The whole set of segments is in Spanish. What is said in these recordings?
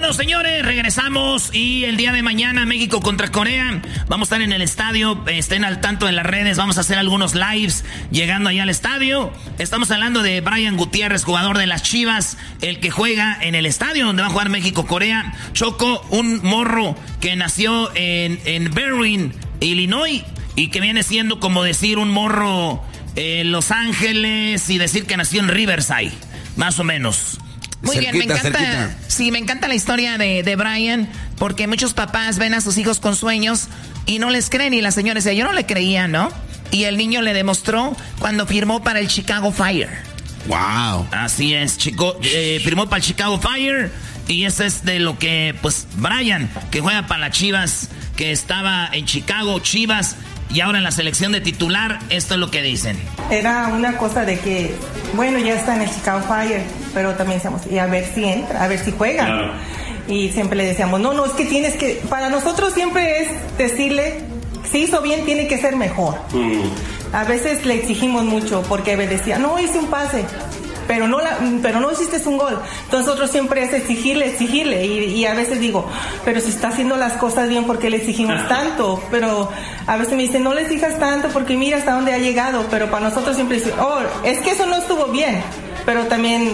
Bueno, señores, regresamos y el día de mañana México contra Corea. Vamos a estar en el estadio, estén al tanto en las redes, vamos a hacer algunos lives llegando allá al estadio. Estamos hablando de Brian Gutiérrez, jugador de las Chivas, el que juega en el estadio donde va a jugar México-Corea. Choco, un morro que nació en Berwyn, Illinois, y que viene siendo como decir un morro en Los Ángeles y decir que nació en Riverside, más o menos. Muy cerquita, bien, me encanta. Cerquita. Sí, me encanta la historia de Brian, porque muchos papás ven a sus hijos con sueños y no les creen. Y la señora decía, yo no le creía, ¿no? Y el niño le demostró cuando firmó para el Chicago Fire. Wow. Así es, chico, firmó para el Chicago Fire. Y eso es de lo que, pues, Brian, que juega para las Chivas, que estaba en Chicago, Chivas, y ahora en la selección de titular, esto es lo que dicen. Era una cosa de que, bueno, ya está en el Chicago Fire, pero también decíamos, y a ver si entra, a ver si juega. Claro. Y siempre le decíamos, no, es que tienes que, para nosotros siempre es decirle, si hizo bien, tiene que ser mejor. A veces le exigimos mucho, porque me decía, no, hice un pase, pero no hiciste un gol. Entonces nosotros siempre es exigirle, y a veces digo, pero si está haciendo las cosas bien, ¿por qué le exigimos tanto? Pero a veces me dicen, no le exijas tanto porque mira hasta dónde ha llegado, pero para nosotros siempre dicen, es que eso no estuvo bien, pero también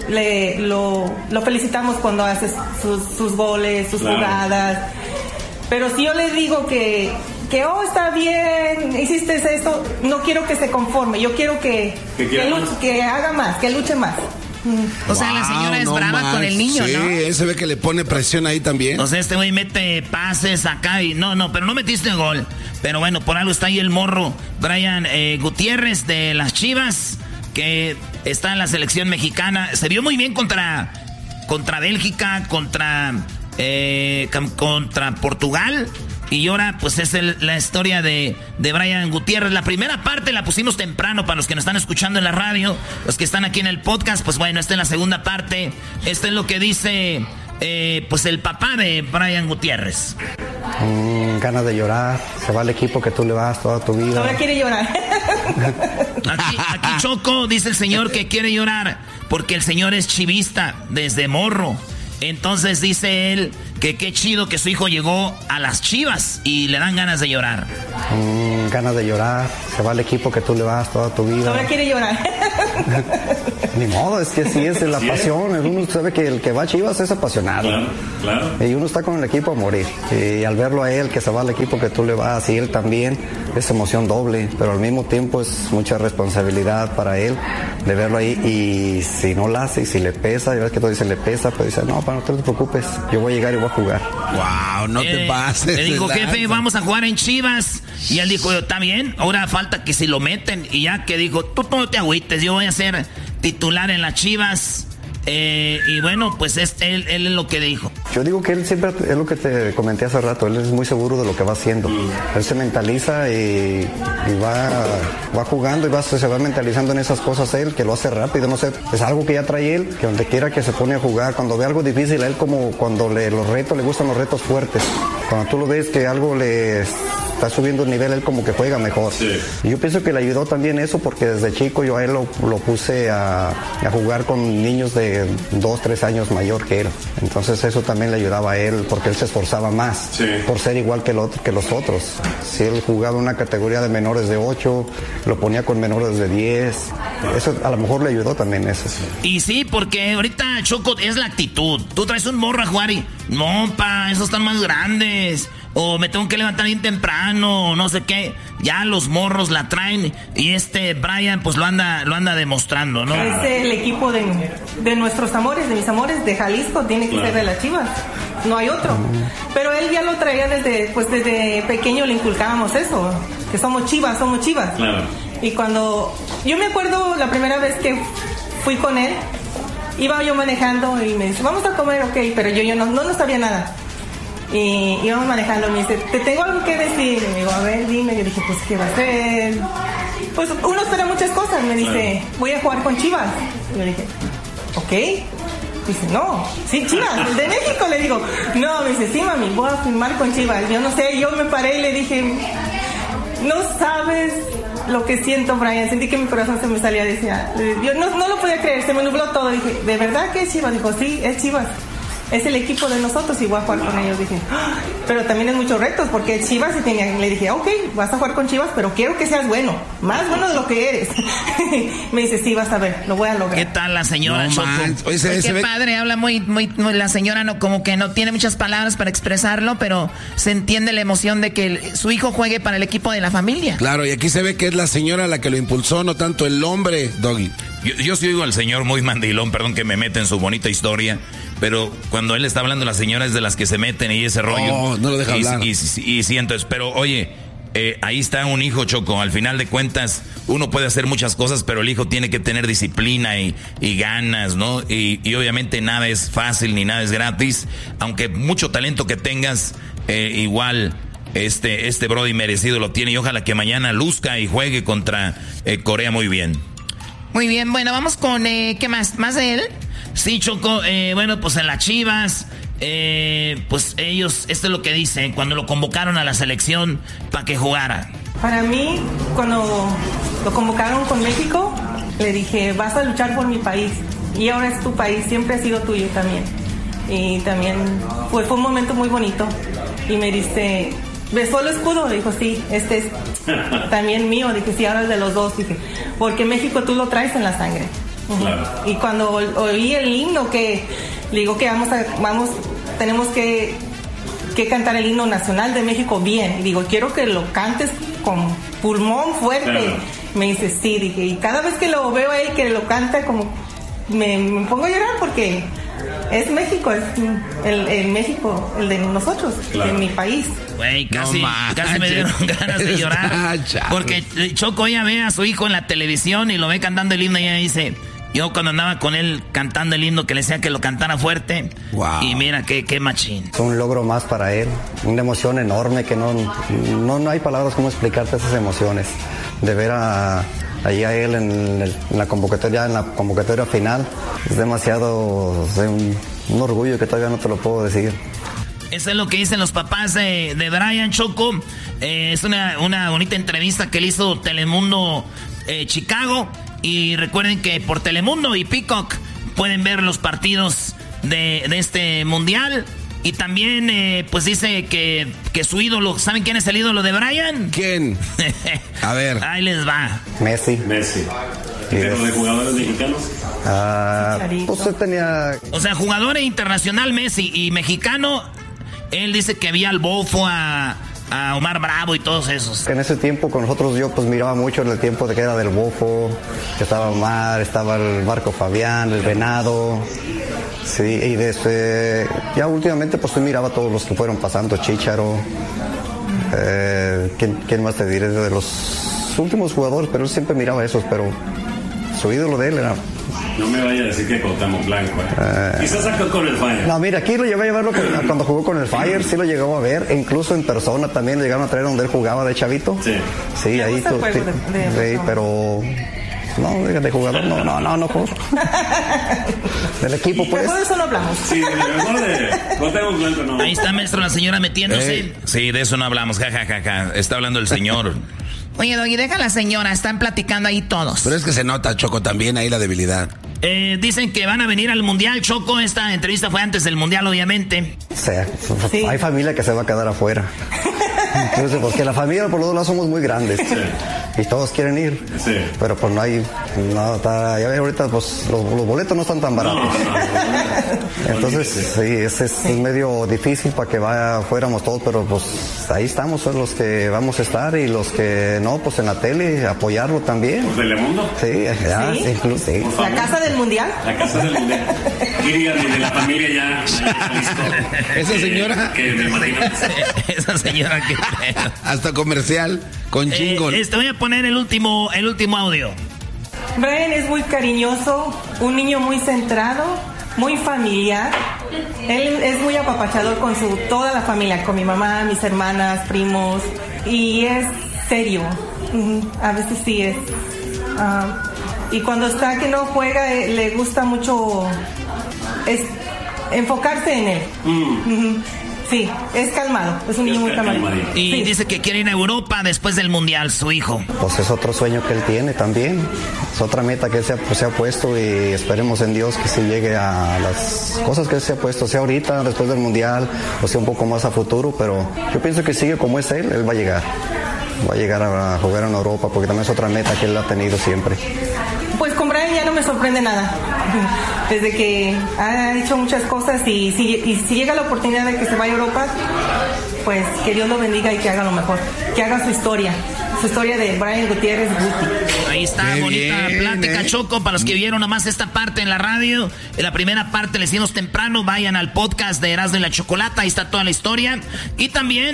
lo felicitamos cuando hace sus goles, sus jugadas. Pero si yo le digo que está bien, hiciste esto, no quiero que se conforme, yo quiero que haga más, que luche más. O sea, la señora es brava con el niño, sí, ¿no? Sí, se ve que le pone presión ahí también. O sea, este güey mete pases acá y pero no metiste gol. Pero bueno, por algo está ahí el morro Brian Gutiérrez de las Chivas, que está en la selección mexicana. Se vio muy bien contra Bélgica, contra Portugal. Y ahora, pues es la historia de Brian Gutiérrez. La primera parte la pusimos temprano para los que nos están escuchando en la radio. Los que están aquí en el podcast, pues bueno, esta es la segunda parte. Esto es lo que dice, pues el papá de Brian Gutiérrez. Ganas de llorar. Se va al equipo que tú le vas toda tu vida. Ahora quiere llorar. Aquí Choco, dice el señor que quiere llorar porque el señor es chivista desde morro. Entonces dice él que qué chido que su hijo llegó a las Chivas y le dan ganas de llorar. Ganas de llorar. Se va al equipo que tú le vas toda tu vida. Ahora quiere llorar. Ni modo, es que sí es la pasión. Uno sabe que el que va a Chivas es apasionado. Claro. Y uno está con el equipo a morir. Y al verlo a él que se va al equipo que tú le vas y él también, es emoción doble. Pero al mismo tiempo es mucha responsabilidad para él de verlo ahí. Y si no la hace y si le pesa, ya ves que tú dices le pesa, pero dice, no te preocupes, yo voy a llegar y voy a jugar. Wow, no te pases. Le digo, jefe, vamos a jugar en Chivas. Y él dijo, está bien, ahora falta que si lo meten. Y ya que dijo, tú no te agüites, yo voy a ser titular en las Chivas. Y bueno, pues él es lo que dijo. Yo digo que él siempre, es lo que te comenté hace rato, él es muy seguro de lo que va haciendo. Él se mentaliza y va jugando y se va mentalizando en esas cosas él, que lo hace rápido, no sé, es algo que ya trae él, que donde quiera que se pone a jugar, cuando ve algo difícil, a él como cuando le gustan los retos fuertes. Cuando tú lo ves que algo le está subiendo el nivel, él como que juega mejor. Sí. Y yo pienso que le ayudó también eso, porque desde chico yo a él lo puse a jugar con niños de 2, 3 años mayor que él. Entonces eso también le ayudaba a él, porque él se esforzaba más por ser igual que los otros. Si él jugaba una categoría de menores de 8, lo ponía con menores de 10. Eso a lo mejor le ayudó también eso. Y sí, porque ahorita, Choco, es la actitud. Tú traes un morro a jugar y, no, esos están más grandes. O me tengo que levantar bien temprano, o no sé qué. Ya los morros la traen. Y Brian, pues lo anda demostrando, ¿no? Es el equipo de nuestros amores, de mis amores, de Jalisco. Tiene que ser de las Chivas. No hay otro. Pero él ya lo traía desde pequeño, le inculcábamos eso. Que somos Chivas. Claro. Y cuando... Yo me acuerdo la primera vez que fui con él, iba yo manejando y me dice, vamos a comer, ok. Pero yo no sabía nada. Y íbamos manejando, me dice, te tengo algo que decir. Y me digo, a ver, dime. Yo dije, pues, ¿qué va a hacer? Pues uno espera muchas cosas. Me dice, voy a jugar con Chivas. Y yo dije, ok. Dice, no, sí, Chivas, de México. Le digo, no, me dice, sí, mami, voy a firmar con Chivas. Yo no sé, yo me paré y le dije, no sabes lo que siento, Brian. Sentí que mi corazón se me salía. Decía, yo no lo podía creer, se me nubló todo. Dije, ¿de verdad que es Chivas? Dijo, sí, es Chivas. es el equipo de nosotros y voy a jugar con ellos. Dije, pero también es muchos retos, porque Chivas le dije, ok, vas a jugar con Chivas, pero quiero que seas bueno, más bueno de lo que eres. Me dice, sí, vas a ver, lo voy a lograr. ¿Qué tal la señora Choco? Qué padre, habla muy, la señora no, como que no tiene muchas palabras para expresarlo, pero se entiende la emoción de que su hijo juegue para el equipo de la familia. Claro, y aquí se ve que es la señora la que lo impulsó, no tanto el hombre, Doggy. Yo sí digo al señor muy mandilón, perdón que me meta en su bonita historia, pero cuando él está hablando, la señora es de las que se meten y ese rollo. No lo deja hablar. Y sí, entonces, pero oye, ahí está un hijo, Choco. Al final de cuentas, uno puede hacer muchas cosas, pero el hijo tiene que tener disciplina y ganas, ¿no? Y obviamente nada es fácil ni nada es gratis, aunque mucho talento que tengas, igual... Este Brody merecido lo tiene y ojalá que mañana luzca y juegue contra Corea muy bien. Muy bien, bueno, vamos con, ¿qué más? ¿Más de él? Sí, Choco, bueno, pues en las Chivas, pues ellos, esto es lo que dicen, cuando lo convocaron a la selección para que jugara. Para mí, cuando lo convocaron con México, le dije, vas a luchar por mi país, y ahora es tu país, siempre ha sido tuyo también. Y también fue un momento muy bonito, y me dice... ¿besó el escudo? Le dijo, sí, este es también mío. Dije, sí, ahora es de los dos. Dije, porque México tú lo traes en la sangre. Claro. Y cuando oí el himno, que le digo que tenemos que cantar el himno nacional de México bien. Y digo, quiero que lo cantes con pulmón fuerte. Claro. Me dice, sí, dije, y cada vez que lo veo a él que lo canta, como me pongo a llorar porque... es México, es el México, el de nosotros, claro. De mi país. Güey, casi me dieron ganas de llorar. Porque Choco ella ve a su hijo en la televisión y lo ve cantando el himno y ella dice... Yo cuando andaba con él cantando el himno que le decía que lo cantara fuerte. Wow. Y mira qué machín. Es un logro más para él, una emoción enorme que no hay palabras cómo explicarte esas emociones. De ver ahí a él en la convocatoria final, es demasiado, un orgullo que todavía no te lo puedo decir. Eso es lo que dicen los papás de Brian, Choco. Es una bonita entrevista que le hizo Telemundo Chicago. Y recuerden que por Telemundo y Peacock pueden ver los partidos de este mundial. Y también, pues dice que su ídolo, ¿saben quién es el ídolo de Brian? ¿Quién? A ver. Ahí les va. Messi. ¿Pero de jugadores mexicanos? Pues él tenía... O sea, jugador internacional Messi y mexicano, él dice que había al Bofo, a Omar Bravo y todos esos. En ese tiempo con nosotros yo pues miraba mucho en el tiempo de que era del Bofo, que estaba Omar, estaba el Marco Fabián, el Venado. Sí, y ya últimamente pues yo miraba a todos los que fueron pasando, Chícharo. ¿Quién más te diré? De los últimos jugadores, pero él siempre miraba a esos, pero su ídolo de él era... No me vaya a decir que Cuauhtémoc Blanco. Quizás sacó con el Fire. No, mira, aquí lo llevé a verlo cuando jugó con el Fire, sí lo llegó a ver, e incluso en persona también lo llegaron a traer donde él jugaba de chavito. Sí, ahí tú. Sí, pero no, de jugador no juego. Del equipo, pues. Mejor de eso no hablamos. Sí, mejor de Cuauhtémoc Blanco no. Ahí está, maestro, la señora metiéndose. Sí, de eso no hablamos, jajajaja. Está hablando el señor. Oye, Doggy, deja a la señora, están platicando ahí todos. Pero es que se nota, Choco, también ahí la debilidad. Dicen que van a venir al Mundial, Choco. Esta entrevista fue antes del Mundial, obviamente. Sí. Hay familia que se va a quedar afuera. Entonces, porque la familia por los dos lados somos muy grandes. Sí. Y todos quieren ir. Sí. Pero pues no hay... ya ves, ahorita pues los boletos no están tan baratos. Entonces, sí, es medio difícil para que fuéramos todos, pero pues ahí estamos, son los que vamos a estar y los que no, pues en la tele, apoyarlo también. ¿Por Telemundo? Sí, ya, ¿sí? Incluso, sí. ¿La casa del mundial? La casa del mundial. Y díganme, de la familia ya listo. Esa señora... Que me imagino. Esa señora que... Hasta comercial, con jingle. Voy a poner el último audio. Brian es muy cariñoso, un niño muy centrado, muy familiar. Él es muy apapachador con toda la familia, con mi mamá, mis hermanas, primos. Y es serio. A veces sí es. Y cuando está que no juega, le gusta mucho enfocarse en él. Sí, es calmado, es un niño muy calmado. Y sí. Dice que quiere ir a Europa después del Mundial, su hijo. Pues es otro sueño que él tiene también. Es otra meta que él se ha puesto y esperemos en Dios que se llegue a las cosas que él se ha puesto, sea ahorita, después del Mundial, o sea un poco más a futuro, pero yo pienso que sigue como es él va a llegar. Va a llegar a jugar en Europa porque también es otra meta que él ha tenido siempre. Pues con Brian ya no me sorprende nada. Desde que ha hecho muchas cosas y si llega la oportunidad de que se vaya a Europa, pues que Dios lo bendiga y que haga lo mejor. Que haga su historia de Brian Gutiérrez Guti. Ahí está, qué bonita bien, plática, Choco. Para los que vieron nomás esta parte en la radio, en la primera parte le hicimos temprano, vayan al podcast de Erasmo y la Chocolata, ahí está toda la historia. Y también,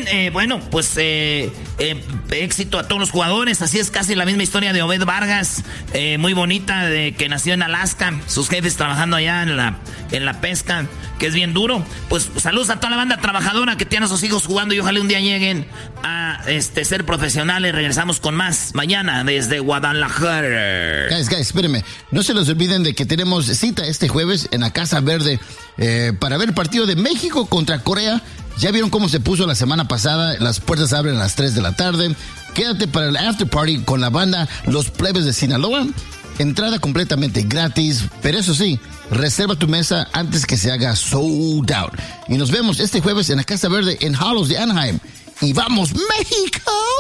éxito a todos los jugadores, así es casi la misma historia de Obed Vargas, muy bonita, de que nació en Alaska, sus jefes trabajando allá en la pesca, que es bien duro. Pues saludos a toda la banda trabajadora que tiene a sus hijos jugando y ojalá un día lleguen a ser profesionales. Regresamos con más mañana desde Guadalajara. Guys, espérenme, no se les olviden de que tenemos cita este jueves en la Casa Verde para ver el partido de México contra Corea. Ya vieron cómo se puso la semana pasada, las puertas abren a las 3 de la tarde. Quédate para el after party con la banda Los Plebes de Sinaloa. Entrada completamente gratis, pero eso sí, reserva tu mesa antes que se haga sold out. Y nos vemos este jueves en la Casa Verde en Hallows de Anaheim. ¡Y vamos, México!